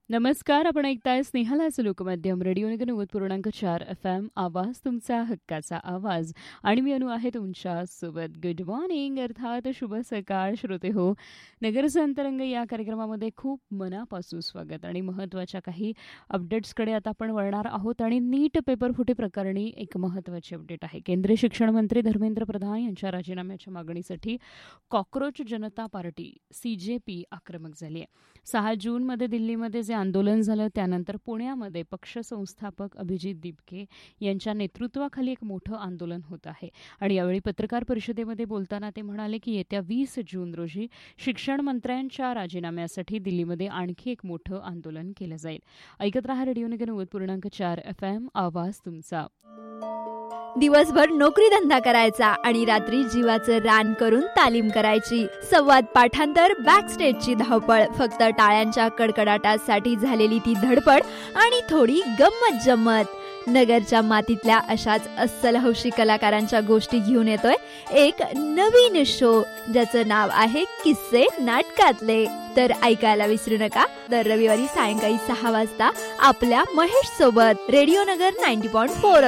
नमस्कार. आपण ऐकताय स्नेहलाचं लोकमाध्यम रेडिओ नगर 90.4 FM आवाज तुमचा हक्काचा आवाज. आणि मी अनु आहे तुमच्यासोबत. गुड मॉर्निंग अर्थात शुभ सकाळ श्रोते हो. नगरचा अंतरंग या कार्यक्रमामध्ये खूप मनापासून स्वागत आणि महत्त्वाच्या काही अपडेट्सकडे आता आपण वळणार आहोत. आणि नीट पेपर फुटी प्रकरणी एक महत्त्वाची अपडेट आहे. केंद्रीय शिक्षण मंत्री धर्मेंद्र प्रधान यांच्या राजीनाम्याच्या मागणीसाठी कॉकरोच जनता पार्टी CJP आक्रमक झाली आहे. 6 जूनमध्ये दिल्लीमध्ये जे आंदोलन झालं त्यानंतर पुण्यामध्ये पक्षसंस्थापक अभिजित दिपके यांच्या नेतृत्वाखाली एक मोठं आंदोलन होत आहे. आणि यावेळी पत्रकार परिषदेमध्ये बोलताना ते म्हणाले की येत्या 20 जून रोजी शिक्षण मंत्र्यांच्या राजीनाम्यासाठी दिल्लीमध्ये आणखी एक मोठं आंदोलन केलं जाईल. ऐकत रहा रेडिओ नगर 90.4 FM आवाज तुमचा. दिवसभर नोकरी धंदा करायचा आणि रात्री जीवाचं रान करून तालीम करायची. संवाद पाठांतर बॅकस्टेजची धावपळ, फक्त टाळ्यांच्या कडकडाटासाठी झालेली ती धडपड आणि थोडी गंमत जम्मत. नगरच्या मातीतल्या अशाच अस्सल हौशी कलाकारांच्या गोष्टी घेऊन येतोय एक नवीन शो, ज्याचं नाव आहे किस्से नाटकातले. तर ऐकायला विसरू नका दर रविवारी सायंकाळी 6 वाजता आपल्या महेश सोबत रेडिओ नगर 90.4